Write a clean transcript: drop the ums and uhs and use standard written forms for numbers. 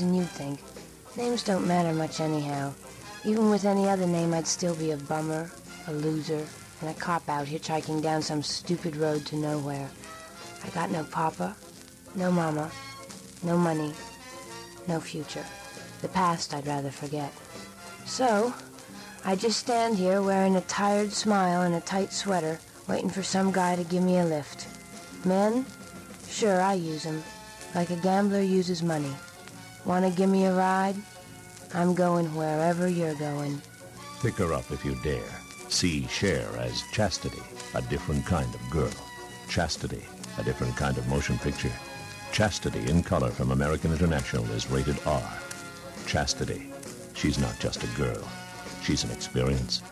than you'd think. Names don't matter much anyhow. Even with any other name, I'd still be a bummer, a loser, and a cop-out hitchhiking down some stupid road to nowhere. I got no papa, no mama, no money, no future. The past I'd rather forget. So, I just stand here wearing a tired smile and a tight sweater, waiting for some guy to give me a lift. Men? Sure, I use 'em, like a gambler uses money. Want to give me a ride? I'm going wherever you're going. Pick her up if you dare. See Cher as Chastity, a different kind of girl. Chastity, a different kind of motion picture. Chastity in color from American International is rated R. Chastity. She's not just a girl. She's an experience.